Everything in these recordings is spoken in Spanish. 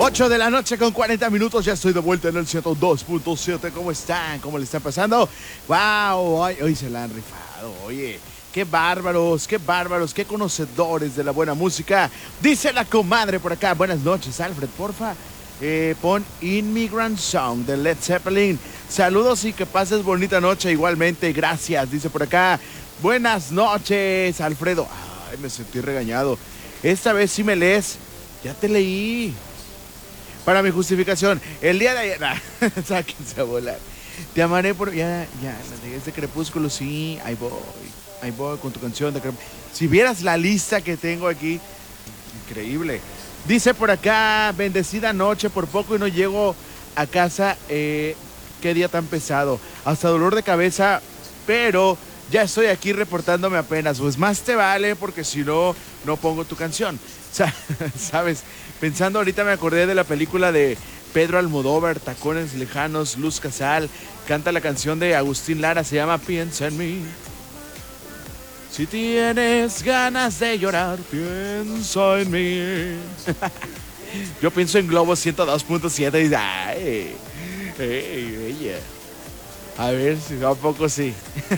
8 de la noche con 40 minutos, ya estoy de vuelta en el 102.7. ¿Cómo están? ¿Cómo le están pasando? ¡Wow! Hoy se la han rifado, oye. ¡Qué bárbaros, qué bárbaros, qué conocedores de la buena música! Dice la comadre por acá. Buenas noches, Alfred, porfa. Pon Immigrant Song de Led Zeppelin. Saludos y que pases bonita noche igualmente. Gracias, dice por acá. Buenas noches, Alfredo. Ay, me sentí regañado. Esta vez sí me lees. Ya te leí. Para mi justificación, el día de ayer, sáquense a volar. Te amaré por... Ya, la de este Crepúsculo, sí, ahí voy con tu canción de Crepúsculo. Si vieras la lista que tengo aquí, increíble. Dice por acá, bendecida noche, por poco y no llego a casa, qué día tan pesado. Hasta dolor de cabeza, pero ya estoy aquí reportándome apenas. Pues más te vale, porque si no, no pongo tu canción. ¿Sabes? Pensando ahorita me acordé de la película de Pedro Almodóvar, Tacones Lejanos, Luz Casal. Canta la canción de Agustín Lara, se llama Piensa en mí. Si tienes ganas de llorar, piensa en mí. Yo pienso en Globo 102.7 y ay, ella. A ver si a poco sí.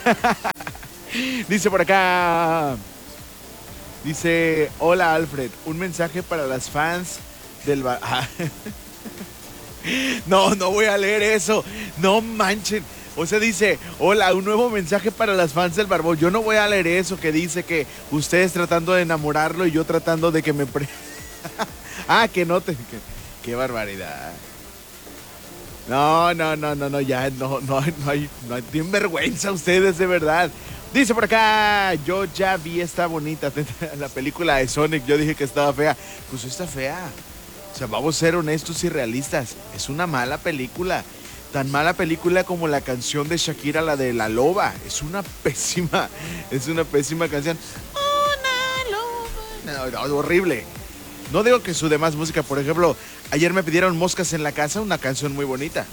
Dice por acá. Dice, hola Alfred, un mensaje para las fans del bar... No voy a leer eso, no manchen. O sea, dice, hola, un nuevo mensaje para las fans del Barbón. Yo no voy a leer eso que dice que ustedes tratando de enamorarlo y yo tratando de que me... que noten. Qué barbaridad. No, ya, no hay, tienen vergüenza ustedes, de verdad. Dice por acá, yo ya vi esta bonita, la película de Sonic, yo dije que estaba fea. Pues está fea. O sea, vamos a ser honestos y realistas. Es una mala película. Tan mala película como la canción de Shakira, la de La Loba. Es una pésima canción. Una loba. No, horrible. No digo que su demás música, por ejemplo, ayer me pidieron Moscas en la Casa, una canción muy bonita.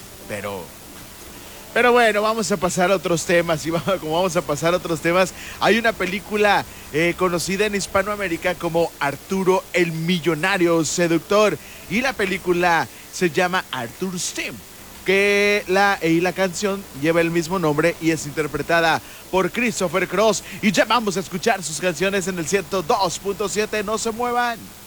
Pero bueno, vamos a pasar a otros temas. Y como vamos a pasar a otros temas, hay una película conocida en Hispanoamérica como Arturo el Millonario Seductor. Y la película se llama Arthur's Theme, que la canción lleva el mismo nombre y es interpretada por Christopher Cross. Y ya vamos a escuchar sus canciones en el 102.7. No se muevan.